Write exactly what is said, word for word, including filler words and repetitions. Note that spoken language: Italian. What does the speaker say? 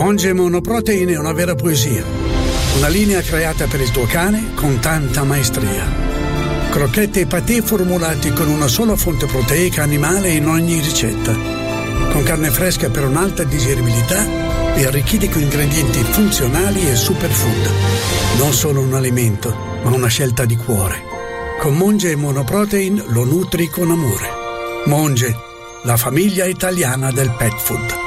Monge Monoprotein è una vera poesia. Una linea creata per il tuo cane con tanta maestria. Crocchette e patè formulati con una sola fonte proteica animale in ogni ricetta. Con carne fresca per un'alta digeribilità e arricchiti con ingredienti funzionali e superfood. Non solo un alimento, ma una scelta di cuore. Con Monge Monoprotein lo nutri con amore. Monge, la famiglia italiana del pet food.